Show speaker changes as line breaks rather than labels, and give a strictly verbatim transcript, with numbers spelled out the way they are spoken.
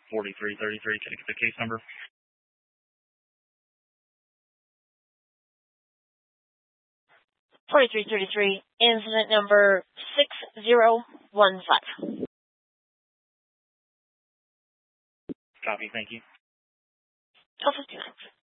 forty-three thirty-three. Can I get the case number?
forty-three thirty-three, incident number six zero one five.
Copy, thank you.
Oh, fifty-nine.